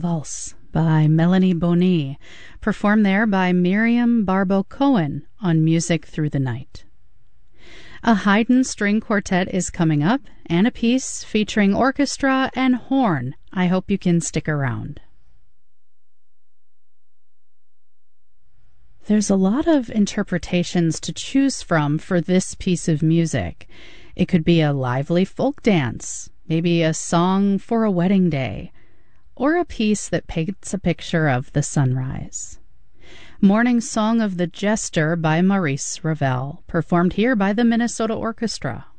Valse by Melanie Boni, performed there by Miriam Barbo-Cohen on Music Through the Night. A Haydn string quartet is coming up, and a piece featuring orchestra and horn. I hope you can stick around. There's a lot of interpretations to choose from for this piece of music. It could be a lively folk dance, maybe a song for a wedding day, or a piece that paints a picture of the sunrise. Morning Song of the Jester by Maurice Ravel, performed here by the Minnesota Orchestra.